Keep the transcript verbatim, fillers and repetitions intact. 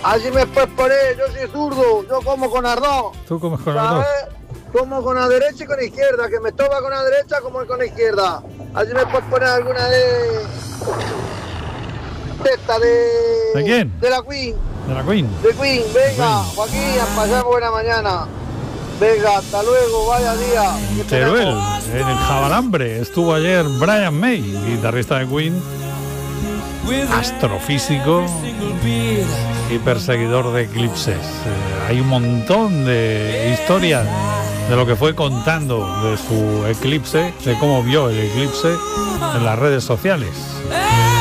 Así me puedes poner, yo soy zurdo, yo como con ardón. Tú comes con ardón. Como con la derecha y con la izquierda, que me toca con la derecha como con la izquierda. Así me puedes poner alguna de... de esta, de... ¿De quién? De la Queen. De la Queen. De Queen, venga, Joaquín, a pasar buena mañana. Venga, hasta luego, vaya día. Teruel, en el Jabalambre estuvo ayer Brian May, guitarrista de Queen, astrofísico y perseguidor de eclipses. Eh, hay un montón de historias de lo que fue contando de su eclipse, de cómo vio el eclipse en las redes sociales.